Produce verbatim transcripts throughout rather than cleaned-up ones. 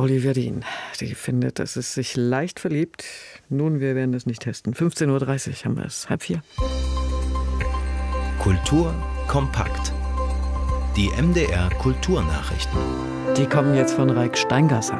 Olivia Dean. Die findet, dass es sich leicht verliebt. Nun, wir werden es nicht testen. fünfzehn Uhr dreißig haben wir es. Halb vier. Kultur kompakt. Die M D R Kulturnachrichten. Die kommen jetzt von Raik Steingasser.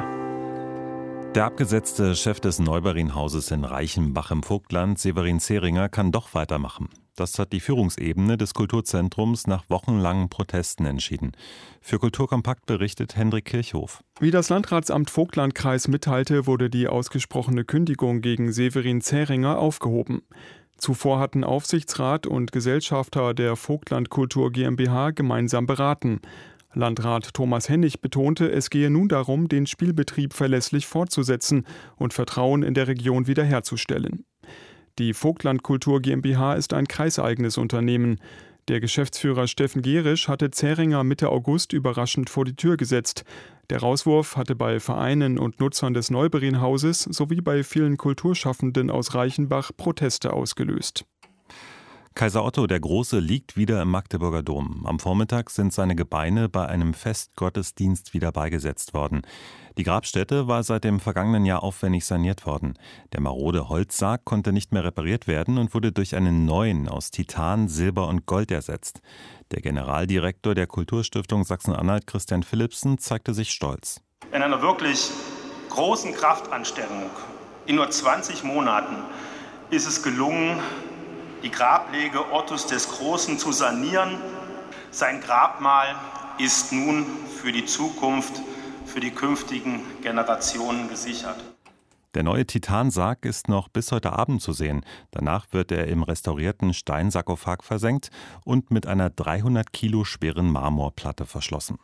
Der abgesetzte Chef des Neuberinhauses in Reichenbach im Vogtland, Severin Zehringer, kann doch weitermachen. Das hat die Führungsebene des Kulturzentrums nach wochenlangen Protesten entschieden. Für Kulturkompakt berichtet Hendrik Kirchhoff. Wie das Landratsamt Vogtlandkreis mitteilte, wurde die ausgesprochene Kündigung gegen Severin Zehringer aufgehoben. Zuvor hatten Aufsichtsrat und Gesellschafter der Vogtland Kultur GmbH gemeinsam beraten. Landrat Thomas Hennig betonte, es gehe nun darum, den Spielbetrieb verlässlich fortzusetzen und Vertrauen in der Region wiederherzustellen. Die Vogtland Kultur GmbH ist ein kreiseigenes Unternehmen. Der Geschäftsführer Steffen Gerisch hatte Zehringer Mitte August überraschend vor die Tür gesetzt. Der Rauswurf hatte bei Vereinen und Nutzern des Neuberinhauses sowie bei vielen Kulturschaffenden aus Reichenbach Proteste ausgelöst. Kaiser Otto der Große liegt wieder im Magdeburger Dom. Am Vormittag sind seine Gebeine bei einem Festgottesdienst wieder beigesetzt worden. Die Grabstätte war seit dem vergangenen Jahr aufwendig saniert worden. Der marode Holzsarg konnte nicht mehr repariert werden und wurde durch einen neuen aus Titan, Silber und Gold ersetzt. Der Generaldirektor der Kulturstiftung Sachsen-Anhalt, Christian Philipsen, zeigte sich stolz. In einer wirklich großen Kraftanstrengung in nur zwanzig Monaten ist es gelungen, die Grablege Ottos des Großen zu sanieren. Sein Grabmal ist nun für die Zukunft, für die künftigen Generationen gesichert. Der neue Titansarg ist noch bis heute Abend zu sehen. Danach wird er im restaurierten Steinsarkophag versenkt und mit einer dreihundert Kilo schweren Marmorplatte verschlossen.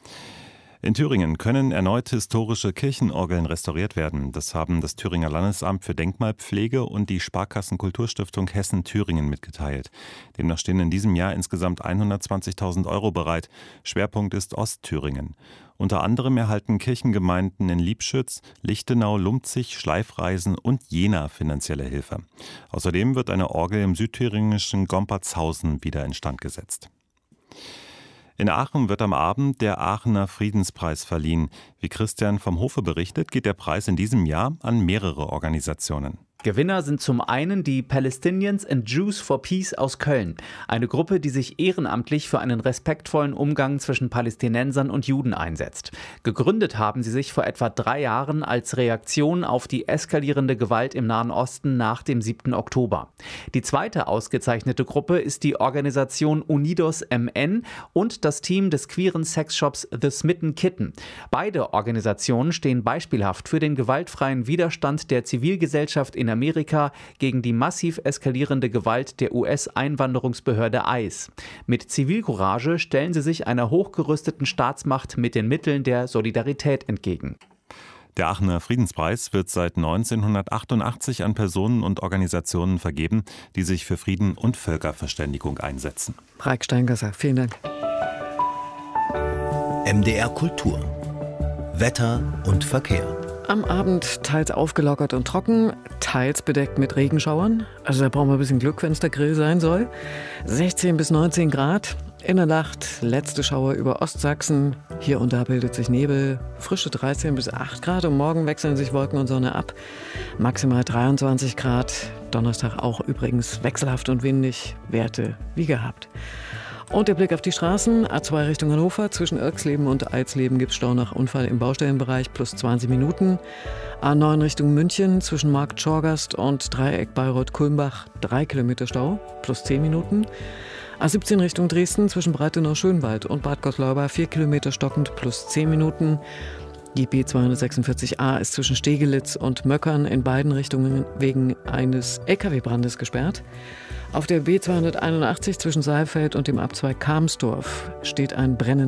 In Thüringen können erneut historische Kirchenorgeln restauriert werden. Das haben das Thüringer Landesamt für Denkmalpflege und die Sparkassen Kulturstiftung Hessen-Thüringen mitgeteilt. Demnach stehen in diesem Jahr insgesamt hundertzwanzigtausend Euro bereit. Schwerpunkt ist Ostthüringen. Unter anderem erhalten Kirchengemeinden in Liebschütz, Lichtenau, Lumpzig, Schleifreisen und Jena finanzielle Hilfe. Außerdem wird eine Orgel im südthüringischen Gompertshausen wieder instand gesetzt. In Aachen wird am Abend der Aachener Friedenspreis verliehen. Wie Christian vom Hofe berichtet, geht der Preis in diesem Jahr an mehrere Organisationen. Gewinner sind zum einen die Palestinians and Jews for Peace aus Köln, eine Gruppe, die sich ehrenamtlich für einen respektvollen Umgang zwischen Palästinensern und Juden einsetzt. Gegründet haben sie sich vor etwa drei Jahren als Reaktion auf die eskalierende Gewalt im Nahen Osten nach dem siebten Oktober. Die zweite ausgezeichnete Gruppe ist die Organisation Unidos M N und das Team des queeren Sexshops The Smitten Kitten. Beide Organisationen stehen beispielhaft für den gewaltfreien Widerstand der Zivilgesellschaft in Amerika gegen die massiv eskalierende Gewalt der U S-Einwanderungsbehörde ICE. Mit Zivilcourage stellen sie sich einer hochgerüsteten Staatsmacht mit den Mitteln der Solidarität entgegen. Der Aachener Friedenspreis wird seit neunzehnhundertachtundachtzig an Personen und Organisationen vergeben, die sich für Frieden und Völkerverständigung einsetzen. Raik Steingasser, vielen Dank. M D R Kultur. Wetter und Verkehr. Am Abend teils aufgelockert und trocken, teils bedeckt mit Regenschauern. Also da brauchen wir ein bisschen Glück, wenn es der Grill sein soll. sechzehn bis neunzehn Grad. In der Nacht letzte Schauer über Ostsachsen. Hier und da bildet sich Nebel. Frische dreizehn bis acht Grad. Und morgen wechseln sich Wolken und Sonne ab. Maximal dreiundzwanzig Grad. Donnerstag auch übrigens wechselhaft und windig. Werte wie gehabt. Und der Blick auf die Straßen. A zwei Richtung Hannover. Zwischen Irxleben und Eidsleben gibt es Stau nach Unfall im Baustellenbereich plus zwanzig Minuten. A neun Richtung München. Zwischen Markt Schorgast und Dreieck Bayreuth-Kulmbach. drei Kilometer Stau plus zehn Minuten. A siebzehn Richtung Dresden. Zwischen Breitenau-Schönwald und Bad Gottlauber. vier Kilometer stockend plus zehn Minuten. Die B zweihundertsechsundvierzig A ist zwischen Stegelitz und Möckern in beiden Richtungen wegen eines L K W-Brandes gesperrt. Auf der B zweihunderteinundachtzig zwischen Saalfeld und dem Abzweig Kamsdorf steht ein brennendes